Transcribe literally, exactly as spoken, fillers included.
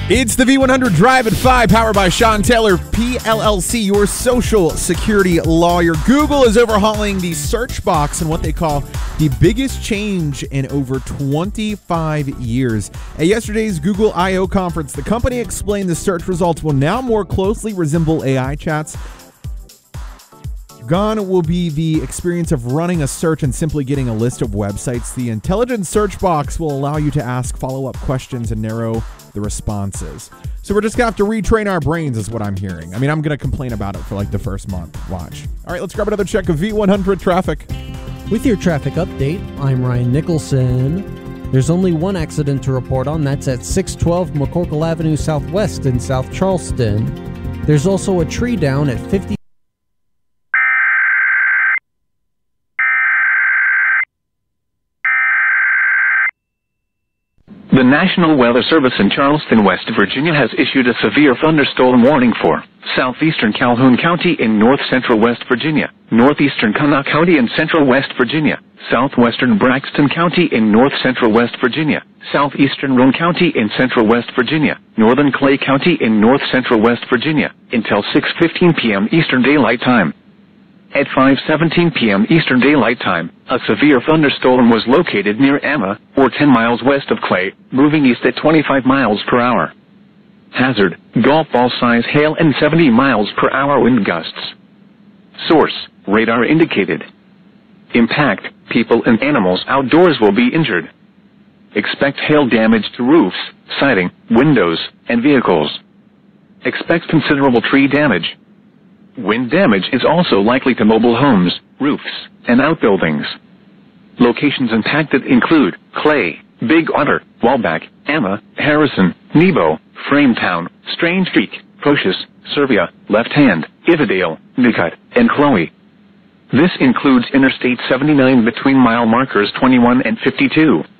It's the V one hundred Drive at five, powered by Sean Taylor, P L L C, your social security lawyer. Google is overhauling the search box in what they call the biggest change in over twenty-five years. At yesterday's Google I O conference, the company explained the search results will now more closely resemble A I chats. Gone will be the experience of running a search and simply getting a list of websites. The intelligent search box will allow you to ask follow-up questions and narrow the responses. So we're just gonna have to retrain our brains is what I'm hearing. I mean, I'm gonna complain about it for like the first month. Watch. All right, let's grab another check of V one hundred traffic. With your traffic update, I'm Ryan Nicholson. There's only one accident to report on. That's at six twelve McCorkle Avenue Southwest in South Charleston. There's also a tree down at fifty. The National Weather Service in Charleston, West Virginia has issued a severe thunderstorm warning for southeastern Calhoun County in north-central West Virginia, northeastern Kanawha County in central West Virginia, southwestern Braxton County in north-central West Virginia, southeastern Roane County in central West Virginia, northern Clay County in north-central West Virginia, until six fifteen p.m. Eastern Daylight Time. At five seventeen p.m. Eastern Daylight Time, a severe thunderstorm was located near Emma, or ten miles west of Clay, moving east at twenty-five miles per hour. Hazard, golf ball size hail and seventy miles per hour wind gusts. Source, radar indicated. Impact, people and animals outdoors will be injured. Expect hail damage to roofs, siding, windows, and vehicles. Expect considerable tree damage. Wind damage is also likely to mobile homes, roofs, and outbuildings. Locations impacted include Clay, Big Otter, Walbach, Emma, Harrison, Nebo, Frametown, Strange Creek, Pocious, Serbia, Left Hand, Ivadale, Nicut, and Chloe. This includes Interstate seventy-nine between mile markers twenty-one and fifty-two.